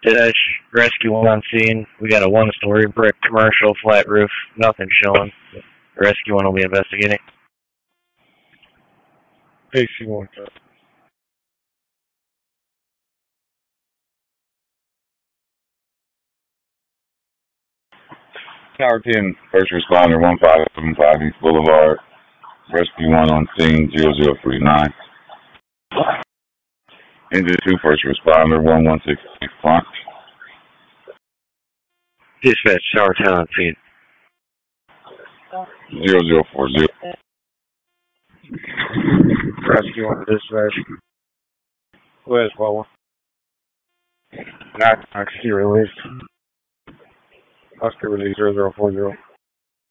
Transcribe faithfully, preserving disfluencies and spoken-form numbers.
Dish, rescue one on scene. We got a one-story brick commercial flat roof. Nothing showing. Rescue one will be investigating. A C one. Tower ten, first responder one five seven five East Boulevard. Rescue one on scene zero zero three nine. Engine two, first responder one one six six front. Dispatch, Tower ten on scene. zero zero four zero. Rescue one, dispatch. Go ahead, Paul. Knock, knock, key released. Oscar release zero zero four zero.